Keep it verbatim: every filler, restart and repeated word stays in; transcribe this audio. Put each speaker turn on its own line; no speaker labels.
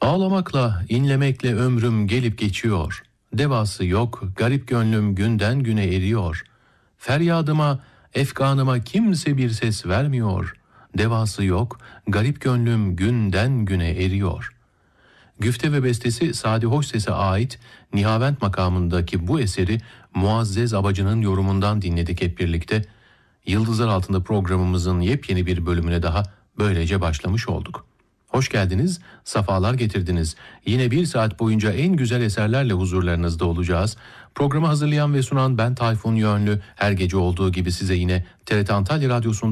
Ağlamakla, inlemekle ömrüm gelip geçiyor. Devası yok, garip gönlüm günden güne eriyor. Feryadıma, efkanıma kimse bir ses vermiyor. Devası yok, garip gönlüm günden güne eriyor. Güfte ve bestesi Sadi Hoşses'e ait Nihavent makamındaki bu eseri Muazzez Abacı'nın yorumundan dinledik hep birlikte. Yıldızlar Altında programımızın yepyeni bir bölümüne daha böylece başlamış olduk. Hoş geldiniz, safalar getirdiniz. Yine bir saat boyunca en güzel eserlerle huzurlarınızda olacağız. Programı hazırlayan ve sunan ben Tayfun Yönlü. Her gece olduğu gibi size yine T R T Antalya Radyosu'nda